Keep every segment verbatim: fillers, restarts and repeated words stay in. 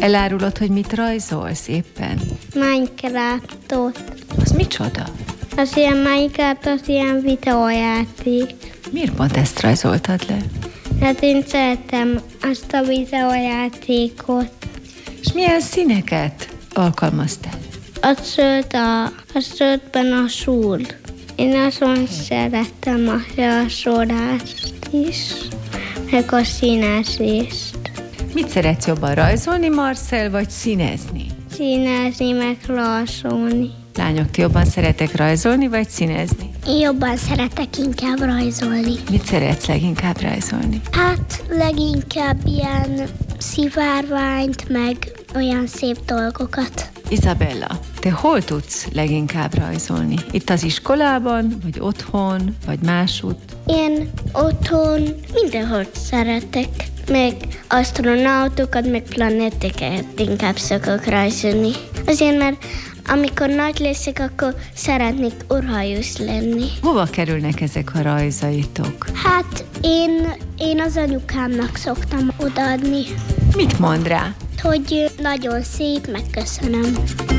Elárulod, hogy mit rajzolsz éppen? Minecraftot. Az micsoda? Az ilyen Minecraft, az ilyen videójáték. Miért pont ezt rajzoltad le? Hát én szeretem azt a videójátékot. És milyen színeket alkalmaztál? A zöld, a, a zöldben a súr. Én azon szeretem a felsorást is, meg a színezést. Mit szeretsz jobban, rajzolni, Marcel, vagy színezni? Színezni, meg rajzolni. Lányok, ti jobban szeretek rajzolni, vagy színezni? Én jobban szeretek inkább rajzolni. Mit szeretsz leginkább rajzolni? Hát leginkább ilyen szivárványt, meg olyan szép dolgokat. Izabella, te hol tudsz leginkább rajzolni? Itt az iskolában, vagy otthon, vagy másutt? Én otthon mindenhol szeretek, meg asztronautokat, meg planeteket inkább szokok rajzolni. Azért, mert amikor nagy leszek, akkor szeretnék orhajusz lenni. Hova kerülnek ezek a rajzaitok? Hát én, én az anyukámnak szoktam odaadni. Mit mond rá? Hogy nagyon szép, megköszönöm.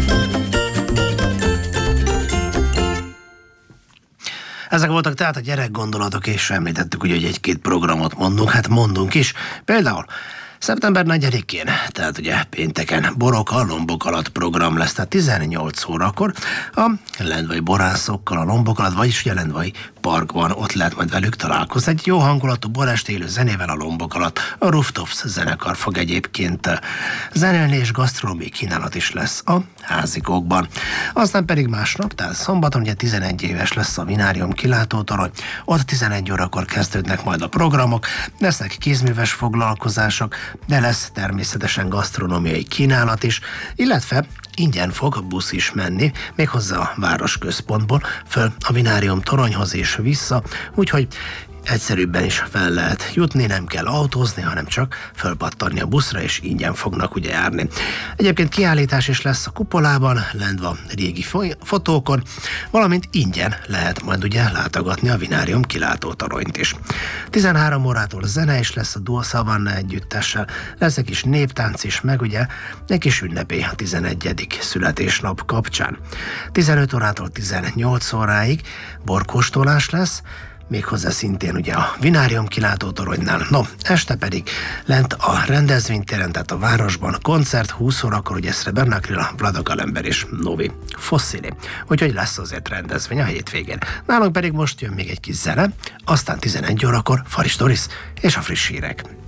Ezek voltak tehát a gyerekgondolatok, és említettük, ugye, hogy egy-két programot mondunk, hát mondunk is. Például szeptember negyedikén, tehát ugye pénteken Borok a lombok alatt program lesz, tehát tizennyolc órakor a lendvai borászokkal a lombok alatt, vagyis ugye lendvai parkban, ott lehet majd velük találkozni. Egy jó hangulatú borest élő zenével a lombok alatt. A Rooftops zenekar fog egyébként zenélni, és gasztronómiai kínálat is lesz a házikókban. Aztán pedig másnap, tehát szombaton ugye tizenegy éves lesz a Vinárium kilátótorony, ott tizenegy órakor kezdődnek majd a programok, lesznek kézműves foglalkozások, de lesz természetesen gasztronómiai kínálat is, illetve ingyen fog a busz is menni, méghozzá a városközpontból föl a Vinárium toronyhoz és vissza, úgyhogy egyszerűbben is fel lehet jutni, nem kell autózni, hanem csak fölpattanni a buszra, és ingyen fognak ugye járni. Egyébként kiállítás is lesz a kupolában, lendva régi fotókon, valamint ingyen lehet majd ugye látogatni a Vinárium kilátótoronyt is. tizenhárom órától zene is lesz a Duo Savanna együttessel, lesz egy kis néptánc is, meg ugye egy kis ünnepé a tizenegyedik születésnap kapcsán. tizenöt órától tizennyolc óráig borkóstolás lesz, méghozzá szintén ugye a Vinárium kilátótoronynál. No, este pedig lent a rendezvénytéren, tehát a városban koncert, húsz órakor ugye Srebrna Krila, Vlado Kalember és Novi Fossili. Úgyhogy lesz azért rendezvény a hétvégén. Nálunk pedig most jön még egy kis zene, aztán tizenegy órakor Faris Doris és a friss hírek.